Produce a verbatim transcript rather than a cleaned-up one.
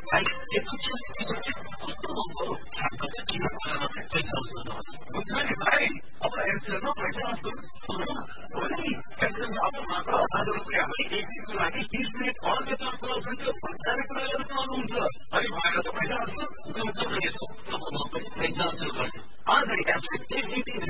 भाइ एकैछिन कस्तो महँगो खासमा चाहिँ किन कुरामा पैसा उसँग हुन्छ नि भाइ अब हेर्छेनमा पैसा असुल हो नि पेन्सन अब मात्र हजार रुपियाँ हो एक दिनको लागि बिस मिनट अरूले कुराउनुहुन्छ भन्ने कुरा गर्नु पाउनुहुन्छ अनि भएर त पैसा असुल गाउँछ भने यसो अब म पनि पैसा असुल गर्छु आज